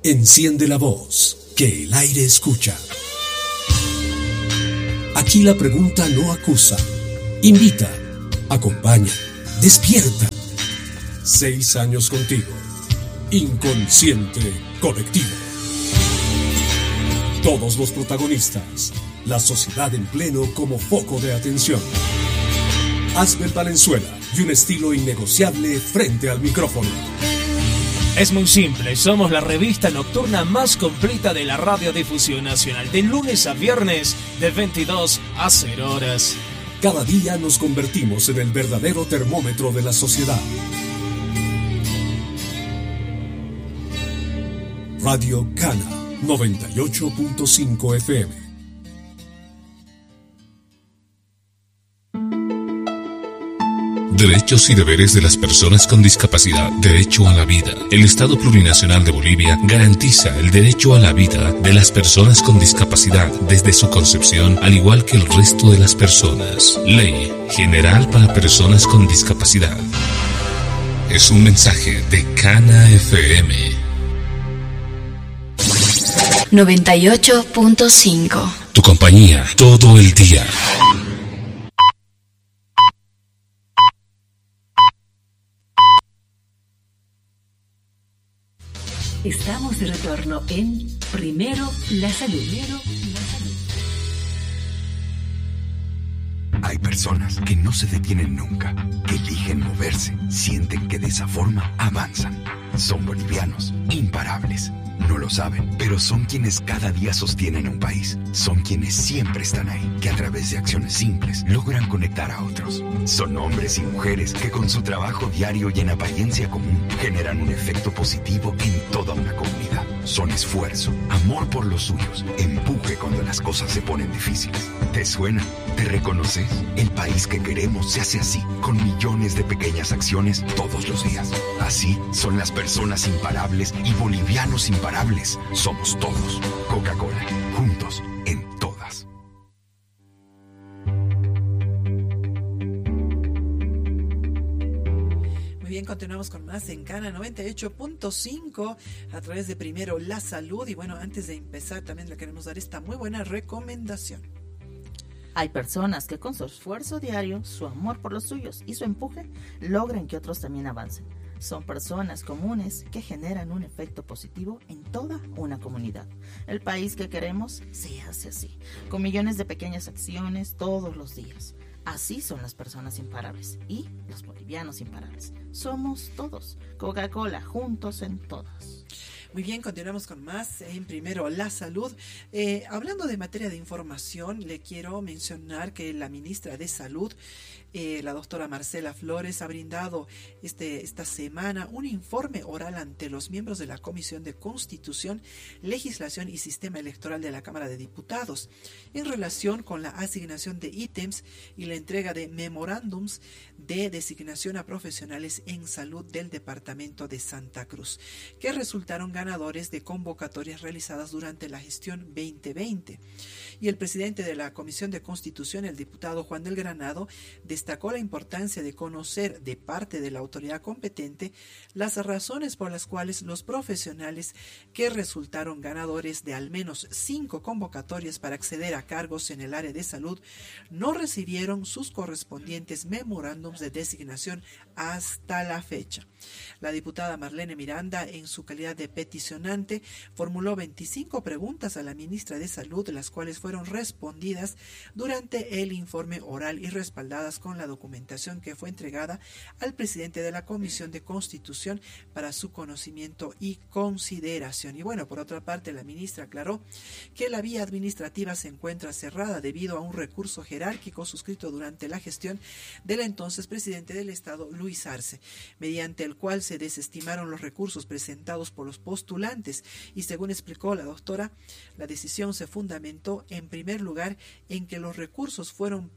Enciende la voz, que el aire escucha. Aquí la pregunta no acusa, invita, acompaña, despierta. 6 años contigo, inconsciente colectivo. Todos los protagonistas, la sociedad en pleno como foco de atención. Asbel Valenzuela y un estilo innegociable frente al micrófono. Es muy simple, somos la revista nocturna más completa de la radiodifusión nacional, de lunes a viernes, de 22 a 0 horas. Cada día nos convertimos en el verdadero termómetro de la sociedad. Radio Cana 98.5 FM. Derechos y deberes de las personas con discapacidad. Derecho a la vida. El Estado Plurinacional de Bolivia garantiza el derecho a la vida de las personas con discapacidad desde su concepción, al igual que el resto de las personas. Ley General para Personas con Discapacidad. Es un mensaje de Cana FM 98.5. Tu compañía todo el día. Estamos de retorno en Primero la Salud. Hay personas que no se detienen nunca, que eligen moverse, sienten que de esa forma avanzan. Son bolivianos, imparables. No lo saben, pero son quienes cada día sostienen un país. Son quienes siempre están ahí, que a través de acciones simples logran conectar a otros. Son hombres y mujeres que con su trabajo diario y en apariencia común generan un efecto positivo en toda una comunidad. Son esfuerzo, amor por los suyos, empuje cuando las cosas se ponen difíciles. ¿Te suena? ¿Te reconoces? El país que queremos se hace así, con millones de pequeñas acciones todos los días. Así son las personas imparables y bolivianos imparables. Somos todos. Coca-Cola, juntos en todas. Muy bien, continuamos con más en Cana 98.5 a través de Primero la Salud. Y bueno, antes de empezar también le queremos dar esta muy buena recomendación. Hay personas que con su esfuerzo diario, su amor por los suyos y su empuje logran que otros también avancen. Son personas comunes que generan un efecto positivo en toda una comunidad. El país que queremos se hace así, con millones de pequeñas acciones todos los días. Así son las personas imparables y los bolivianos imparables. Somos todos. Coca-Cola, juntos en todas. Muy bien, continuamos con más en Primero la Salud. Hablando de materia de información, le quiero mencionar que la ministra de Salud, la doctora Marcela Flores, ha brindado esta semana un informe oral ante los miembros de la Comisión de Constitución, Legislación y Sistema Electoral de la Cámara de Diputados en relación con la asignación de ítems y la entrega de memorándums de designación a profesionales en salud del departamento de Santa Cruz, que resultaron ganadores de convocatorias realizadas durante la gestión 2020. Y el presidente de la Comisión de Constitución, el diputado Juan del Granado, destacó la importancia de conocer de parte de la autoridad competente las razones por las cuales los profesionales que resultaron ganadores de al menos 5 convocatorias para acceder a cargos en el área de salud no recibieron sus correspondientes memorándums de designación hasta la fecha. La diputada Marlene Miranda, en su calidad de peticionante, formuló 25 preguntas a la ministra de Salud, las cuales fueron respondidas durante el informe oral y respaldadas con la documentación que fue entregada al presidente de la Comisión de Constitución para su conocimiento y consideración. Y bueno, por otra parte, la ministra aclaró que la vía administrativa se encuentra cerrada debido a un recurso jerárquico suscrito durante la gestión del entonces presidente del Estado, Luis Arce, mediante el cual se desestimaron los recursos presentados por los postulantes y, según explicó la doctora, la decisión se fundamentó en primer lugar en que los recursos fueron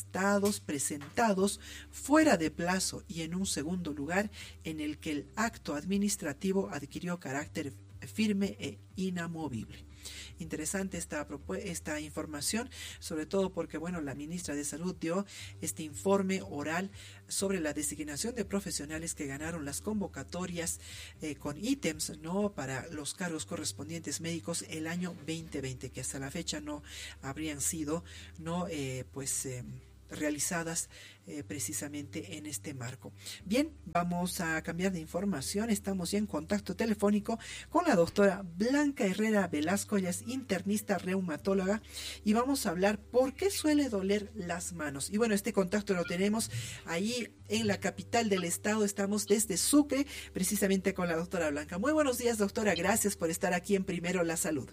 presentados fuera de plazo y en un segundo lugar en el que el acto administrativo adquirió carácter firme e inamovible. interesante esta información, sobre todo porque, bueno, la ministra de Salud dio este informe oral sobre la designación de profesionales que ganaron las convocatorias con ítems, ¿no?, para los cargos correspondientes médicos el año 2020, que hasta la fecha no habrían sido, ¿no?, realizadas precisamente en este marco. Bien, vamos a cambiar de información. Estamos ya en contacto telefónico con la doctora Blanca Herrera Velasco. Ella es internista reumatóloga y vamos a hablar por qué suele doler las manos. Y bueno, este contacto lo tenemos ahí en la capital del estado. Estamos desde Sucre, precisamente con la doctora Blanca. Muy buenos días, doctora. Gracias por estar aquí en Primero la Salud.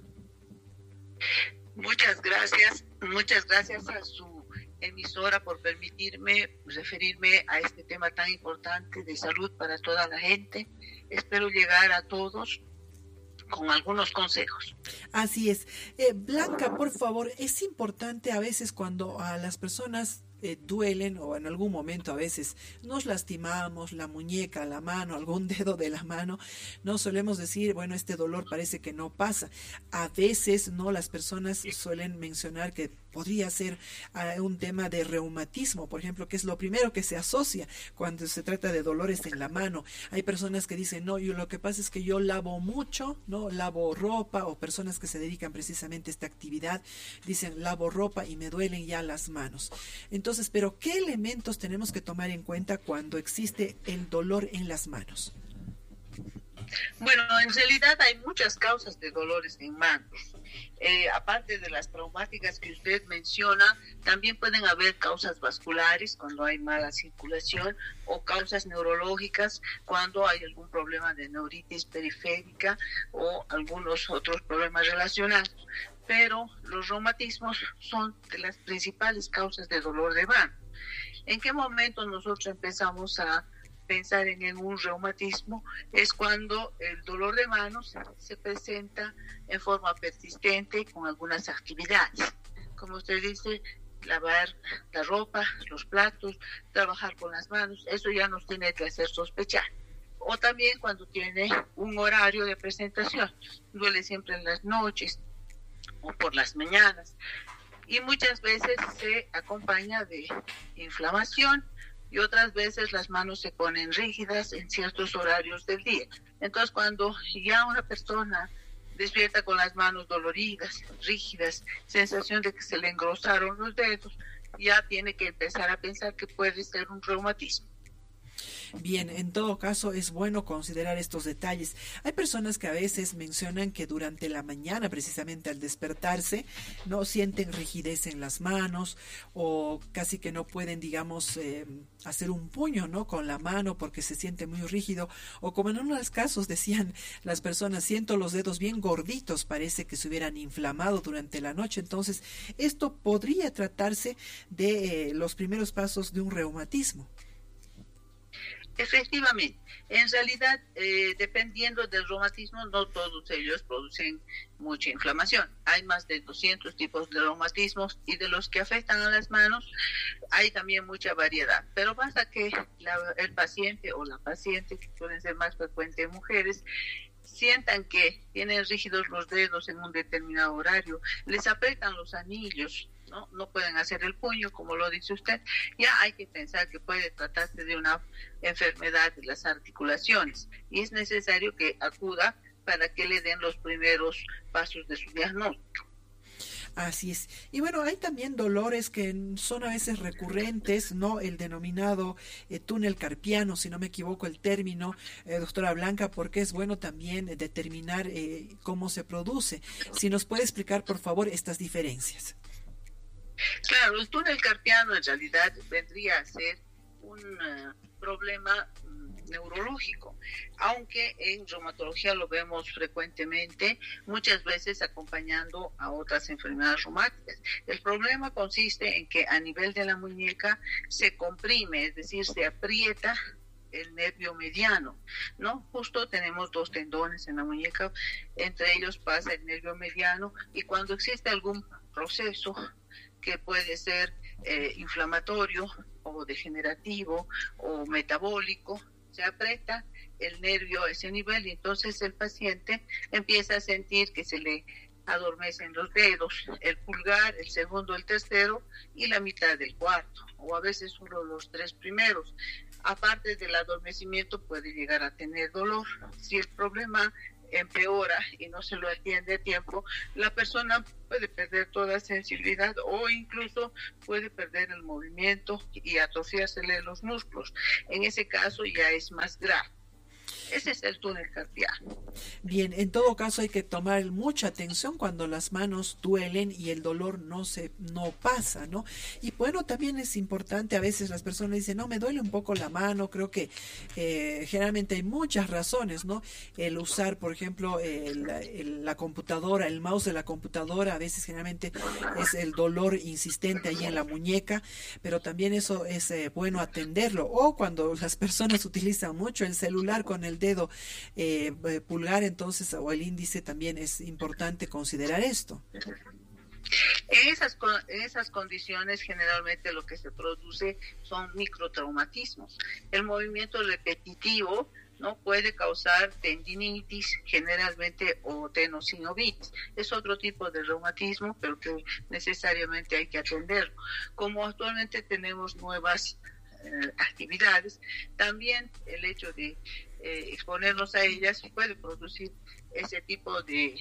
Muchas gracias a su emisora por permitirme referirme a este tema tan importante de salud para toda la gente. Espero llegar a todos con algunos consejos. Así es. Blanca, por favor, es importante a veces cuando a las personas duelen, o en algún momento a veces nos lastimamos la muñeca, la mano, algún dedo de la mano, no solemos decir, bueno, este dolor parece que no pasa. A veces no, las personas suelen mencionar que podría ser un tema de reumatismo, por ejemplo, que es lo primero que se asocia cuando se trata de dolores en la mano. Hay personas que dicen, no, yo lo que pasa es que yo lavo mucho, no lavo ropa, o personas que se dedican precisamente a esta actividad dicen, lavo ropa y me duelen ya las manos. Entonces, pero ¿qué elementos tenemos que tomar en cuenta cuando existe el dolor en las manos? Bueno, en realidad hay muchas causas de dolores en manos. Aparte de las traumáticas que usted menciona, también pueden haber causas vasculares cuando hay mala circulación, o causas neurológicas cuando hay algún problema de neuritis periférica o algunos otros problemas relacionados. Pero los reumatismos son de las principales causas de dolor de mano. ¿En qué momento nosotros empezamos a pensar en un reumatismo? Es cuando el dolor de manos se presenta en forma persistente con algunas actividades. Como usted dice, lavar la ropa, los platos, trabajar con las manos, eso ya nos tiene que hacer sospechar. O también cuando tiene un horario de presentación, duele siempre en las noches o por las mañanas, y muchas veces se acompaña de inflamación, y otras veces las manos se ponen rígidas en ciertos horarios del día. Entonces, cuando ya una persona despierta con las manos doloridas, rígidas, sensación de que se le engrosaron los dedos, ya tiene que empezar a pensar que puede ser un reumatismo. Bien, en todo caso es bueno considerar estos detalles. Hay personas que a veces mencionan que durante la mañana, precisamente al despertarse, no sienten rigidez en las manos, o casi que no pueden, digamos, hacer un puño, ¿no?, con la mano porque se siente muy rígido, o como en unos casos decían las personas, siento los dedos bien gorditos, parece que se hubieran inflamado durante la noche. Entonces, esto podría tratarse de los primeros pasos de un reumatismo. Efectivamente, en realidad, dependiendo del reumatismo, no todos ellos producen mucha inflamación. Hay más de 200 tipos de reumatismos, y de los que afectan a las manos hay también mucha variedad. Pero basta que el paciente o la paciente, que suelen ser más frecuentes en mujeres, sientan que tienen rígidos los dedos en un determinado horario, les aprietan los anillos, no pueden hacer el puño, como lo dice usted, ya hay que pensar que puede tratarse de una enfermedad de las articulaciones, y es necesario que acuda para que le den los primeros pasos de su diagnóstico. Así es. Y bueno, hay también dolores que son a veces recurrentes, ¿no? El denominado túnel carpiano, si no me equivoco el término, doctora Blanca, porque es bueno también determinar cómo se produce. Si nos puede explicar, por favor, estas diferencias. Claro, el túnel carpiano en realidad vendría a ser un problema neurológico, aunque en reumatología lo vemos frecuentemente, muchas veces acompañando a otras enfermedades reumáticas. El problema consiste en que a nivel de la muñeca se comprime, es decir, se aprieta el nervio mediano, ¿no? Justo tenemos dos tendones en la muñeca, entre ellos pasa el nervio mediano, y cuando existe algún proceso que puede ser inflamatorio o degenerativo o metabólico, se aprieta el nervio a ese nivel, y entonces el paciente empieza a sentir que se le adormecen los dedos, el pulgar, el segundo, el tercero y la mitad del cuarto, o a veces solo los 3 primeros. Aparte del adormecimiento puede llegar a tener dolor. Si el problema empeora y no se lo atiende a tiempo, la persona puede perder toda sensibilidad o incluso puede perder el movimiento y atrofiársele los músculos. En ese caso ya es más grave. Ese es el túnel carpiano. Bien, en todo caso hay que tomar mucha atención cuando las manos duelen y el dolor no pasa, ¿no? Y bueno, también es importante, a veces las personas dicen, no, me duele un poco la mano, creo que generalmente hay muchas razones, ¿no? El usar, por ejemplo, la computadora, el mouse de la computadora, a veces generalmente es el dolor insistente ahí en la muñeca, pero también eso es bueno atenderlo. O cuando las personas utilizan mucho el celular con el dedo pulgar, entonces, o el índice, también es importante considerar esto. En esas condiciones generalmente lo que se produce son microtraumatismos. El movimiento repetitivo no puede causar tendinitis generalmente o tenosinovitis. Es otro tipo de reumatismo, pero que necesariamente hay que atenderlo. Como actualmente tenemos nuevas actividades, también el hecho de exponernos a ellas puede producir ese tipo de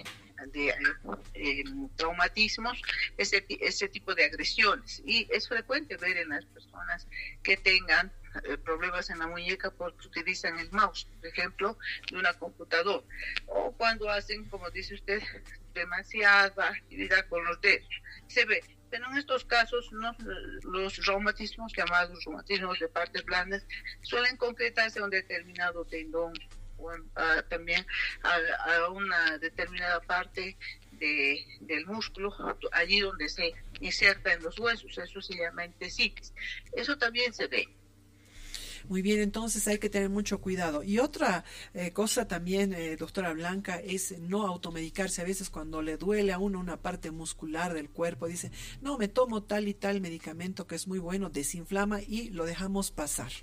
traumatismos, ese tipo de agresiones, y es frecuente ver en las personas que tengan problemas en la muñeca porque utilizan el mouse, por ejemplo, de una computadora, o cuando hacen, como dice usted, demasiada actividad con los dedos, se ve. Pero en estos casos los reumatismos, llamados reumatismos de partes blandas, suelen concretarse a un determinado tendón o también a una determinada parte del músculo, allí donde se inserta en los huesos. Eso se llama entesitis. Eso también se ve. Muy bien, entonces hay que tener mucho cuidado. Y otra cosa también, doctora Blanca, es no automedicarse. A veces cuando le duele a uno una parte muscular del cuerpo, dice, no, me tomo tal y tal medicamento que es muy bueno, desinflama, y lo dejamos pasar.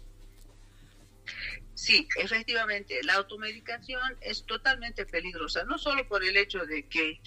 Sí, efectivamente, la automedicación es totalmente peligrosa, no solo por el hecho de que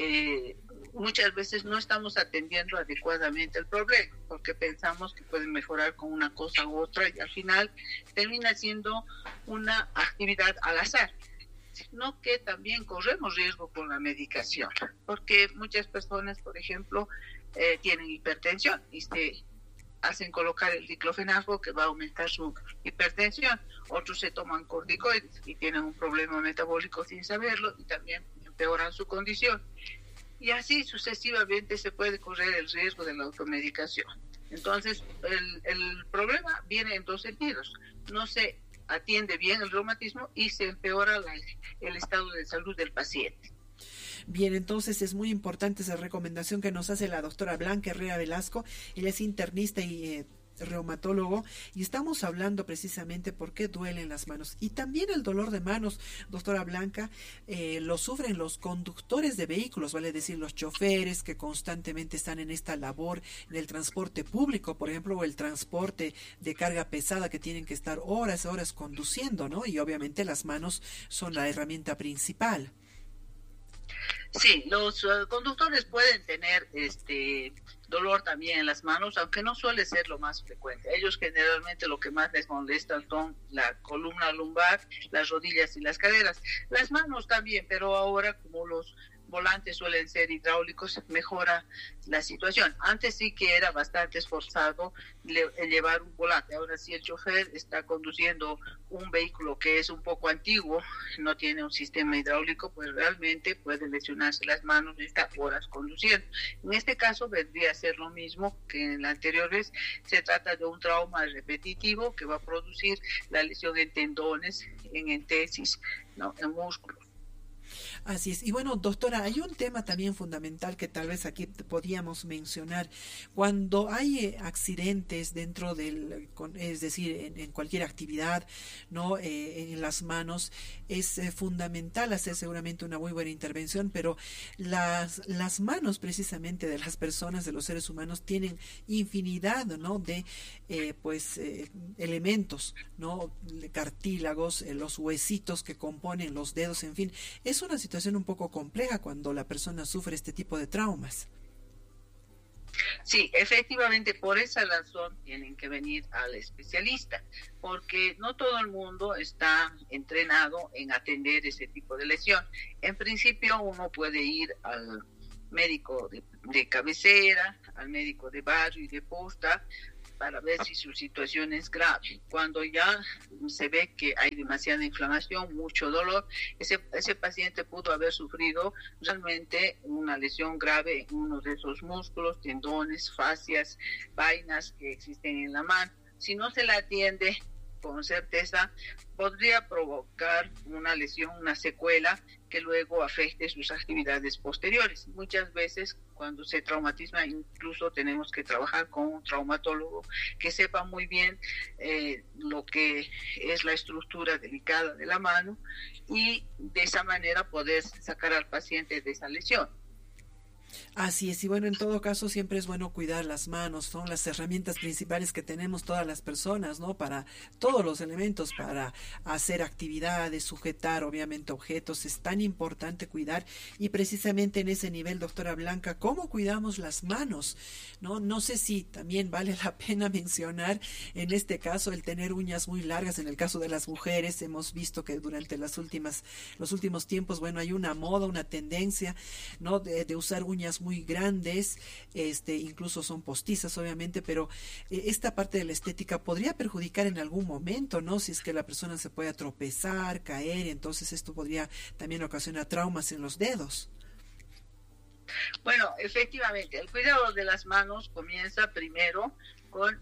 muchas veces no estamos atendiendo adecuadamente el problema, porque pensamos que puede mejorar con una cosa u otra y al final termina siendo una actividad al azar, sino que también corremos riesgo con la medicación, porque muchas personas, por ejemplo, tienen hipertensión y se hacen colocar el diclofenaco que va a aumentar su hipertensión. Otros se toman corticoides y tienen un problema metabólico sin saberlo y también empeoran su condición. Y así sucesivamente se puede correr el riesgo de la automedicación. Entonces, el problema viene en dos sentidos. No se atiende bien el reumatismo y se empeora el estado de salud del paciente. Bien, entonces es muy importante esa recomendación que nos hace la doctora Blanca Herrera Velasco. Ella es internista y reumatólogo, y estamos hablando precisamente por qué duelen las manos. Y también el dolor de manos, doctora Blanca, lo sufren los conductores de vehículos, vale decir, los choferes que constantemente están en esta labor del transporte público, por ejemplo, o el transporte de carga pesada, que tienen que estar horas conduciendo, ¿no? Y obviamente las manos son la herramienta principal. Sí, los conductores pueden tener dolor también en las manos, aunque no suele ser lo más frecuente. Ellos generalmente lo que más les molesta son la columna lumbar, las rodillas y las caderas. Las manos también, pero ahora como los volantes suelen ser hidráulicos, mejora la situación. Antes sí que era bastante esforzado llevar un volante. Ahora si el chofer está conduciendo un vehículo que es un poco antiguo, no tiene un sistema hidráulico, pues realmente puede lesionarse las manos y está horas conduciendo. En este caso vendría a ser lo mismo que en la anterior vez. Se trata de un trauma repetitivo que va a producir la lesión en tendones, en entesis, ¿no?, en músculos. Así es. Y bueno, doctora, hay un tema también fundamental que tal vez aquí podíamos mencionar. Cuando hay accidentes dentro es decir, en cualquier actividad, ¿no?, en las manos, es fundamental hacer seguramente una muy buena intervención, pero las manos precisamente de las personas, de los seres humanos, tienen infinidad, ¿no?, de elementos, ¿no?, cartílagos, los huesitos que componen los dedos, en fin. Es una situación un poco compleja cuando la persona sufre este tipo de traumas. Sí, efectivamente, por esa razón tienen que venir al especialista, porque no todo el mundo está entrenado en atender ese tipo de lesión. En principio uno puede ir al médico de cabecera, al médico de barrio y de posta, para ver si su situación es grave. Cuando ya se ve que hay demasiada inflamación, mucho dolor, ese paciente pudo haber sufrido realmente una lesión grave en uno de esos músculos, tendones, fascias, vainas que existen en la mano. Si no se la atiende con certeza, podría provocar una lesión, una secuela que luego afecte sus actividades posteriores. Muchas veces cuando se traumatiza, incluso tenemos que trabajar con un traumatólogo que sepa muy bien lo que es la estructura delicada de la mano y de esa manera poder sacar al paciente de esa lesión. Así es, y bueno, en todo caso siempre es bueno cuidar las manos, son las herramientas principales que tenemos todas las personas, ¿no? Para todos los elementos, para hacer actividades, sujetar obviamente objetos, es tan importante cuidar, y precisamente en ese nivel, doctora Blanca, ¿cómo cuidamos las manos? No sé si también vale la pena mencionar en este caso el tener uñas muy largas. En el caso de las mujeres hemos visto que durante los últimos tiempos, bueno, hay una moda, una tendencia, ¿no? de usar uñas muy grandes, incluso son postizas obviamente, pero esta parte de la estética podría perjudicar en algún momento, ¿no? Si es que la persona se puede tropezar, caer, entonces esto podría también ocasionar traumas en los dedos. Bueno, efectivamente, el cuidado de las manos comienza primero con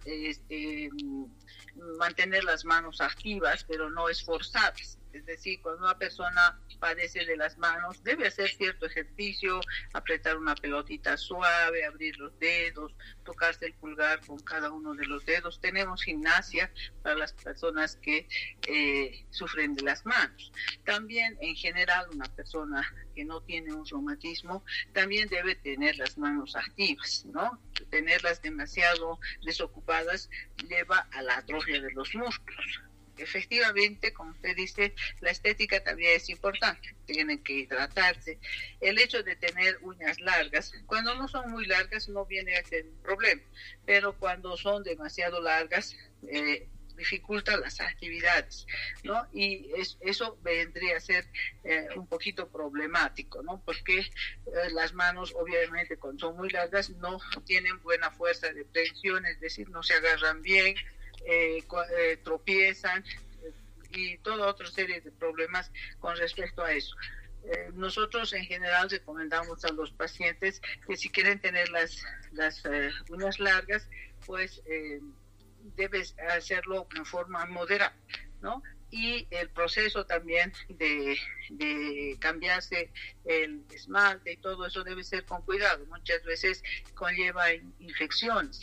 mantener las manos activas, pero no esforzadas. Es decir, cuando una persona padece de las manos, debe hacer cierto ejercicio, apretar una pelotita suave, abrir los dedos, tocarse el pulgar con cada uno de los dedos. Tenemos gimnasia para las personas que sufren de las manos. También, en general, una persona que no tiene un reumatismo también debe tener las manos activas, ¿no? Tenerlas demasiado desocupadas lleva a la atrofia de los músculos. Efectivamente, como usted dice, la estética también es importante, tienen que hidratarse. El hecho de tener uñas largas, cuando no son muy largas no viene a ser un problema, pero cuando son demasiado largas dificulta las actividades, ¿no? Y eso vendría a ser un poquito problemático, ¿no? Porque las manos, obviamente, cuando son muy largas no tienen buena fuerza de presión, es decir, no se agarran bien, tropiezan y toda otra serie de problemas con respecto a eso. Nosotros en general recomendamos a los pacientes que si quieren tener las uñas largas, pues debes hacerlo en forma moderada, ¿no? Y el proceso también de cambiarse el esmalte y todo eso debe ser con cuidado. Muchas veces conlleva infecciones.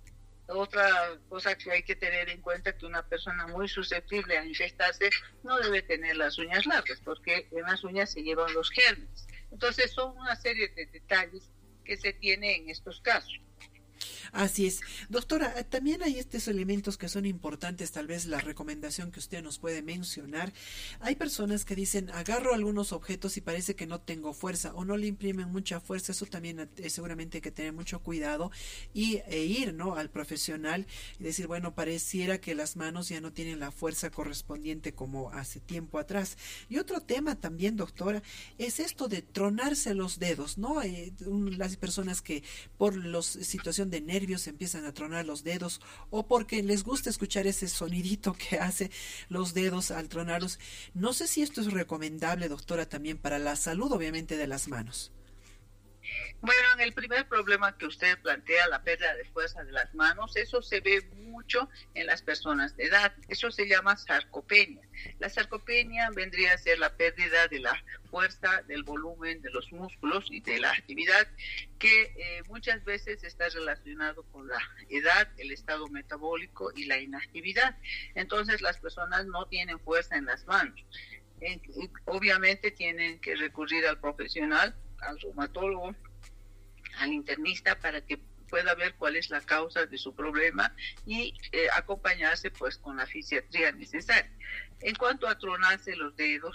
Otra cosa que hay que tener en cuenta es que una persona muy susceptible a infectarse no debe tener las uñas largas, porque en las uñas se llevan los gérmenes. Entonces son una serie de detalles que se tienen en estos casos. Así es. Doctora, también hay estos elementos que son importantes, tal vez la recomendación que usted nos puede mencionar. Hay personas que dicen, agarro algunos objetos y parece que no tengo fuerza o no le imprimen mucha fuerza. Eso también seguramente hay que tener mucho cuidado e ir, ¿no?, al profesional y decir, bueno, pareciera que las manos ya no tienen la fuerza correspondiente como hace tiempo atrás. Y otro tema también, doctora, es esto de tronarse los dedos, ¿no? Las personas que por la situación de nervios empiezan a tronar los dedos o porque les gusta escuchar ese sonidito que hace los dedos al tronarlos. No sé si esto es recomendable, doctora, también para la salud, obviamente, de las manos. Bueno, en el primer problema que usted plantea, la pérdida de fuerza de las manos, eso se ve mucho en las personas de edad. Eso se llama sarcopenia. La sarcopenia vendría a ser la pérdida de la fuerza, del volumen de los músculos y de la actividad, que muchas veces está relacionado con la edad, el estado metabólico y la inactividad. Entonces las personas no tienen fuerza en las manos. Obviamente tienen que recurrir al profesional, al reumatólogo, al internista, para que pueda ver cuál es la causa de su problema y acompañarse pues con la fisiatría necesaria. En cuanto a tronarse los dedos,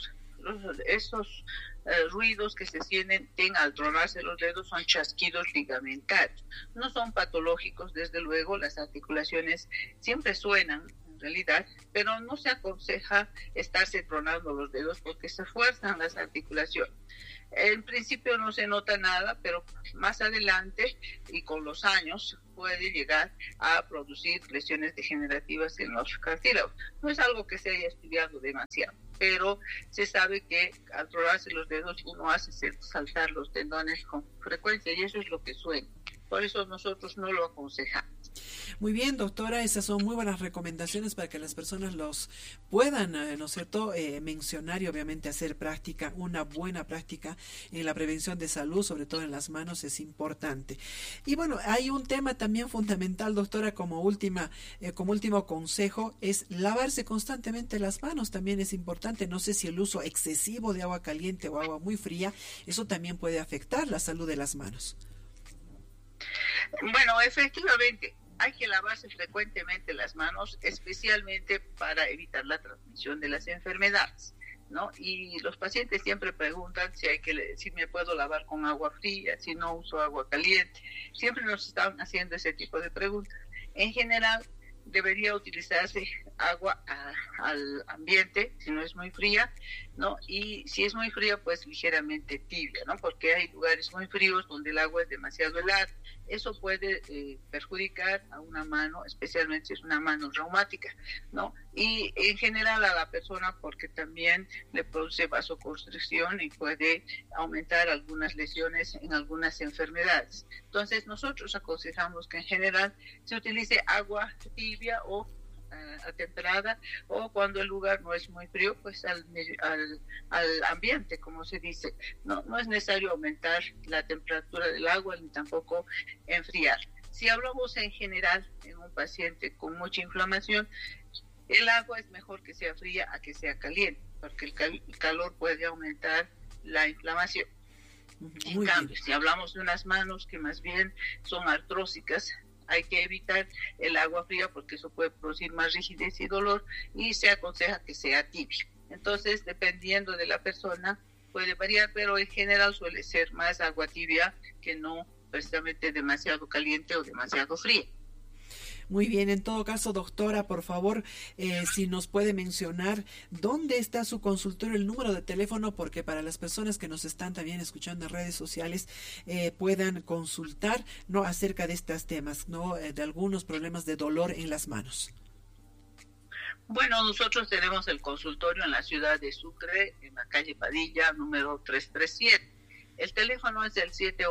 esos ruidos que se sienten al tronarse los dedos son chasquidos ligamentarios. No son patológicos, desde luego, las articulaciones siempre suenan en realidad, pero no se aconseja estarse tronando los dedos porque se fuerzan las articulaciones. En principio no se nota nada, pero más adelante y con los años puede llegar a producir lesiones degenerativas en los cartílagos. No es algo que se haya estudiado demasiado, pero se sabe que al tronarse los dedos uno hace saltar los tendones con frecuencia y eso es lo que suena. Por eso nosotros no lo aconsejamos. Muy bien, doctora, esas son muy buenas recomendaciones para que las personas los puedan, ¿no es cierto?, mencionar y obviamente hacer práctica, una buena práctica en la prevención de salud, sobre todo en las manos, es importante. Y bueno, hay un tema también fundamental, doctora, como último consejo, es lavarse constantemente las manos, también es importante. No sé si el uso excesivo de agua caliente o agua muy fría, eso también puede afectar la salud de las manos. Bueno, efectivamente, hay que lavarse frecuentemente las manos, especialmente para evitar la transmisión de las enfermedades, ¿no? Y los pacientes siempre preguntan si me puedo lavar con agua fría, si no uso agua caliente. Siempre nos están haciendo ese tipo de preguntas. En general, debería utilizarse agua al ambiente, si no es muy fría, ¿no? Y si es muy fría, pues ligeramente tibia, ¿no? Porque hay lugares muy fríos donde el agua es demasiado helada. Eso puede perjudicar a una mano, especialmente si es una mano reumática, ¿no? Y en general a la persona, porque también le produce vasoconstricción y puede aumentar algunas lesiones en algunas enfermedades. Entonces nosotros aconsejamos que en general se utilice agua tibia o atemperada, o cuando el lugar no es muy frío, pues al ambiente, como se dice. No es necesario aumentar la temperatura del agua ni tampoco enfriar. Si hablamos en general en un paciente con mucha inflamación, el agua es mejor que sea fría a que sea caliente, porque el calor puede aumentar la inflamación. En cambio, si hablamos de unas manos que más bien son artrósicas, hay que evitar el agua fría porque eso puede producir más rigidez y dolor, y se aconseja que sea tibio. Entonces, dependiendo de la persona, puede variar, pero en general suele ser más agua tibia que no precisamente demasiado caliente o demasiado fría. Muy bien, en todo caso, doctora, por favor, si nos puede mencionar dónde está su consultorio, el número de teléfono, porque para las personas que nos están también escuchando en redes sociales puedan consultar, ¿no?, acerca de estos temas, ¿no?, de algunos problemas de dolor en las manos. Bueno, nosotros tenemos el consultorio en la ciudad de Sucre, en la calle Padilla, número 337. El teléfono es el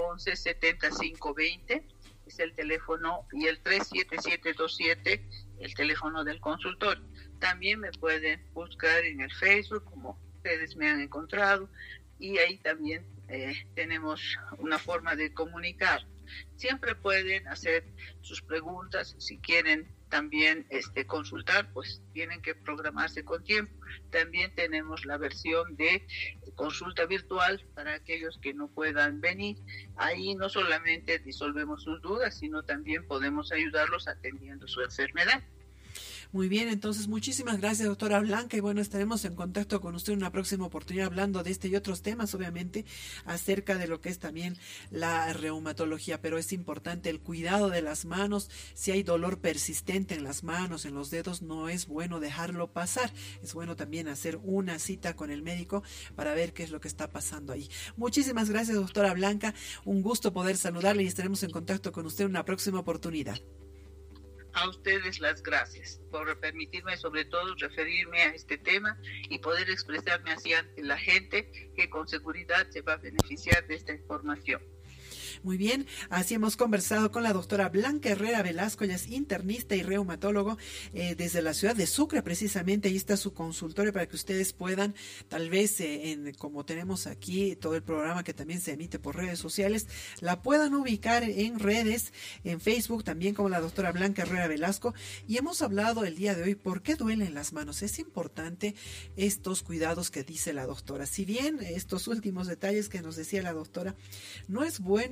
711-7520. Es el teléfono, y el 37727, el teléfono del consultorio. También me pueden buscar en el Facebook, como ustedes me han encontrado, y ahí también tenemos una forma de comunicar. Siempre pueden hacer sus preguntas. Si quieren también consultar, pues tienen que programarse con tiempo. También tenemos la versión de consulta virtual para aquellos que no puedan venir. Ahí no solamente disolvemos sus dudas, sino también podemos ayudarlos atendiendo su enfermedad. Muy bien, entonces muchísimas gracias, doctora Blanca, y bueno, estaremos en contacto con usted en una próxima oportunidad hablando de este y otros temas, obviamente, acerca de lo que es también la reumatología, pero es importante el cuidado de las manos. Si hay dolor persistente en las manos, en los dedos, no es bueno dejarlo pasar, es bueno también hacer una cita con el médico para ver qué es lo que está pasando ahí. Muchísimas gracias, doctora Blanca, un gusto poder saludarle y estaremos en contacto con usted en una próxima oportunidad. A ustedes las gracias por permitirme, sobre todo, referirme a este tema y poder expresarme así ante la gente que con seguridad se va a beneficiar de esta información. Muy bien, así hemos conversado con la doctora Blanca Herrera Velasco, ella es internista y reumatólogo desde la ciudad de Sucre, precisamente. Ahí está su consultorio para que ustedes puedan, tal vez, como tenemos aquí todo el programa que también se emite por redes sociales, la puedan ubicar en redes, en Facebook también, como la doctora Blanca Herrera Velasco. Y hemos hablado el día de hoy, ¿por qué duelen las manos? Es importante estos cuidados que dice la doctora. Si bien estos últimos detalles que nos decía la doctora, no es bueno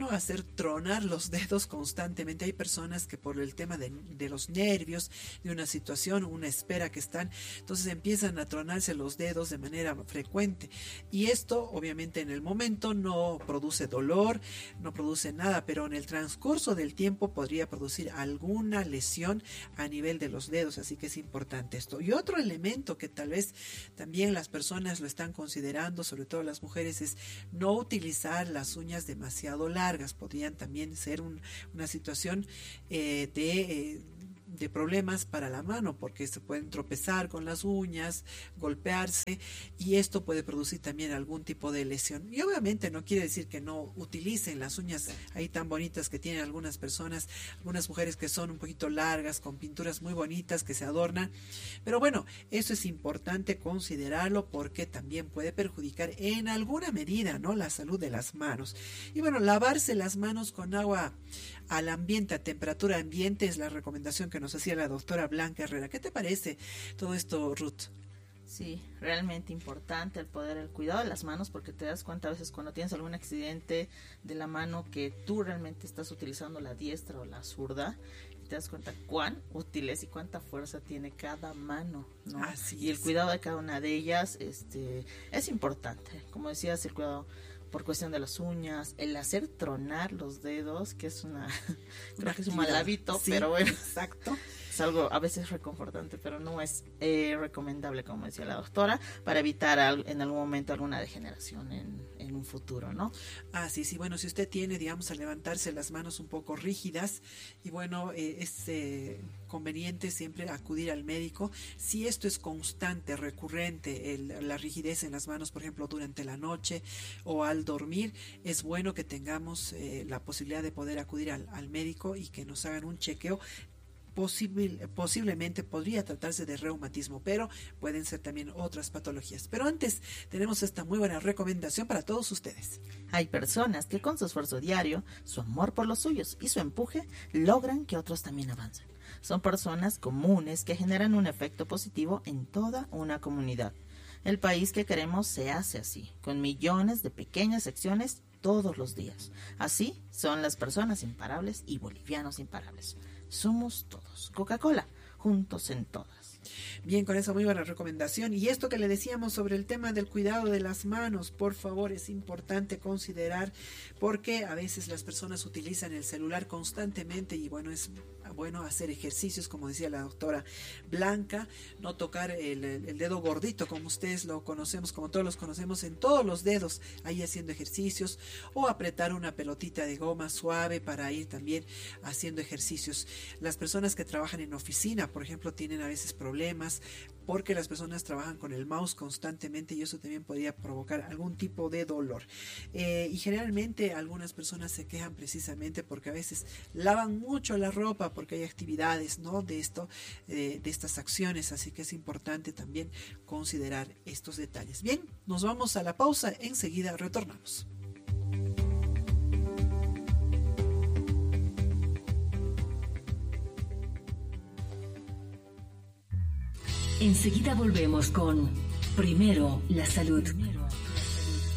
no hacer tronar los dedos constantemente. Hay personas que por el tema de los nervios, de una situación, una espera que están, entonces empiezan a tronarse los dedos de manera frecuente. Y esto obviamente en el momento no produce dolor, no produce nada, pero en el transcurso del tiempo podría producir alguna lesión a nivel de los dedos, así que es importante esto. Y otro elemento que tal vez también las personas lo están considerando, sobre todo las mujeres, es no utilizar las uñas demasiado largas. Podrían también ser una situación de problemas para la mano, porque se pueden tropezar con las uñas, golpearse, y esto puede producir también algún tipo de lesión. Y obviamente no quiere decir que no utilicen las uñas ahí tan bonitas que tienen algunas personas, algunas mujeres que son un poquito largas, con pinturas muy bonitas que se adornan, pero bueno, eso es importante considerarlo porque también puede perjudicar en alguna medida, ¿no?, la salud de las manos. Y bueno, lavarse las manos con agua al ambiente, a temperatura ambiente, es la recomendación que nos hacía la doctora Blanca Herrera. ¿Qué te parece todo esto, Ruth? Sí, realmente importante el cuidado de las manos, porque te das cuenta a veces cuando tienes algún accidente de la mano que tú realmente estás utilizando la diestra o la zurda, y te das cuenta cuán útil es y cuánta fuerza tiene cada mano, ¿no? Y el cuidado de cada una de ellas es importante. Como decías, el cuidado por cuestión de las uñas, el hacer tronar los dedos, que es creo que es un mal hábito, sí, pero bueno, exacto. Es algo a veces reconfortante, pero no es recomendable, como decía la doctora, para evitar en algún momento alguna degeneración en un futuro, ¿no? Sí, bueno, si usted tiene, digamos, al levantarse las manos un poco rígidas, y bueno, es conveniente siempre acudir al médico. Si esto es constante, recurrente, la rigidez en las manos, por ejemplo, durante la noche o al dormir, es bueno que tengamos la posibilidad de poder acudir al médico y que nos hagan un chequeo. Posiblemente podría tratarse de reumatismo, pero pueden ser también otras patologías. Pero antes tenemos esta muy buena recomendación para todos ustedes. Hay personas que con su esfuerzo diario, su amor por los suyos y su empuje logran que otros también avancen. Son personas comunes que generan un efecto positivo en toda una comunidad. El país que queremos se hace así, con millones de pequeñas acciones todos los días. Así son las personas imparables y bolivianos imparables. Somos todos Coca-Cola, juntos en todas. Bien, con esa muy buena recomendación. Y esto que le decíamos sobre el tema del cuidado de las manos, por favor, es importante considerar, porque a veces las personas utilizan el celular constantemente y bueno, es bueno hacer ejercicios, como decía la doctora Blanca, no tocar el dedo gordito, como ustedes lo conocemos, como todos los conocemos, en todos los dedos, ahí haciendo ejercicios, o apretar una pelotita de goma suave para ir también haciendo ejercicios. Las personas que trabajan en oficina, por ejemplo, tienen a veces problemas porque las personas trabajan con el mouse constantemente y eso también podría provocar algún tipo de dolor. Y generalmente algunas personas se quejan precisamente porque a veces lavan mucho la ropa porque hay actividades, ¿no?, de estas acciones, así que es importante también considerar estos detalles. Bien, nos vamos a la pausa, enseguida retornamos. Enseguida volvemos con Primero la Salud.